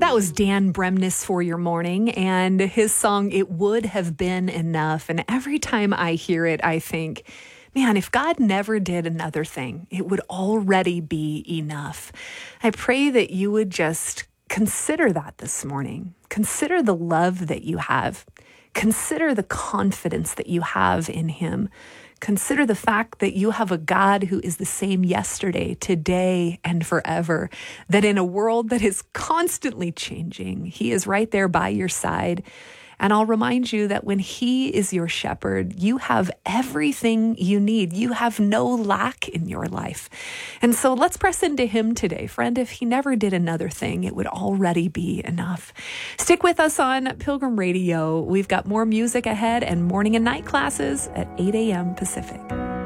That was Dan Bremnes for your morning, and his song, It Would Have Been Enough. And every time I hear it, I think, man, if God never did another thing, it would already be enough. I pray that you would just consider that this morning. Consider the love that you have. Consider the confidence that you have in him. Consider the fact that you have a God who is the same yesterday, today, and forever. That in a world that is constantly changing, he is right there by your side. And I'll remind you that when he is your shepherd, you have everything you need. You have no lack in your life. And so let's press into him today. Friend, if he never did another thing, it would already be enough. Stick with us on Pilgrim Radio. We've got more music ahead and morning and night classes at 8 a.m. Pacific.